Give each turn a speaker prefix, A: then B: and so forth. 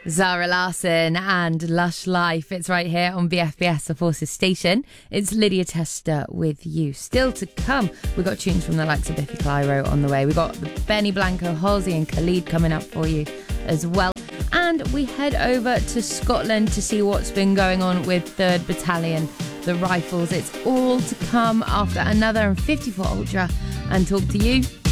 A: Zara Larsson and Lush Life. It's right here on BFBS, the Forces station. It's Lydia Tester with you. Still to come, we've got tunes from the likes of Biffy Clyro on the way. We've got Benny Blanco, Halsey and Khalid coming up for you as well. And we head over to Scotland to see what's been going on with 3rd Battalion, the Rifles. It's all to come after another 54 Ultra and talk to you